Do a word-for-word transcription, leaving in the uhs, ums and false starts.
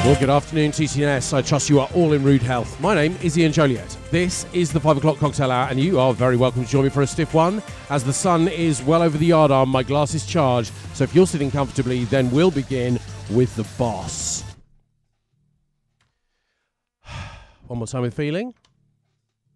Well, good afternoon, T C N S. I trust you are all in rude health. My name is Ian Joliet. This is the five o'clock cocktail hour, and you are very welcome to join me for a stiff one. As the sun is well over the yard arm, my glass is charged. So if you're sitting comfortably, then we'll begin with the boss. One more time with feeling.